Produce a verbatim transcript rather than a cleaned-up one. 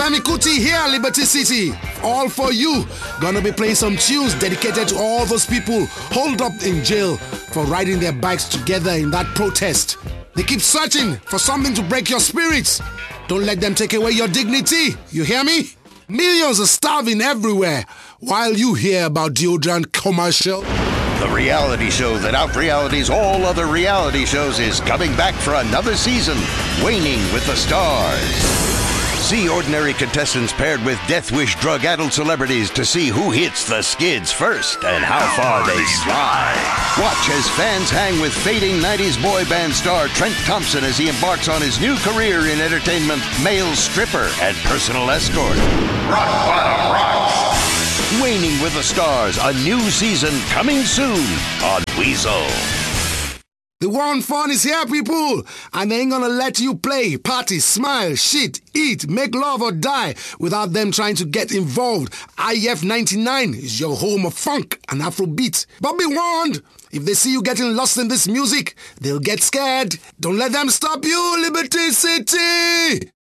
Femi Kuti here, Liberty City. All for you. Gonna be playing some tunes dedicated to all those people holed up in jail for riding their bikes together in that protest. They keep searching for something to break your spirits. Don't let them take away your dignity. You hear me? Millions are starving everywhere while you hear about deodorant commercial. The reality show that out-realities all other reality shows is coming back for another season, Waning with the Stars. See ordinary contestants paired with Death Wish drug-addled celebrities to see who hits the skids first and how far they slide. Watch as fans hang with fading nineties boy band star Trent Thompson as he embarks on his new career in entertainment, male stripper and personal escort. Rock Bottom Rocks. Waning with the Stars, a new season coming soon on Weasel. The one fun is here, people, and they ain't gonna let you play, party, smile, shit, eat, make love or die without them trying to get involved. I F ninety-nine is your home of funk and Afrobeat. But be warned, if they see you getting lost in this music, they'll get scared. Don't let them stop you, Liberty City!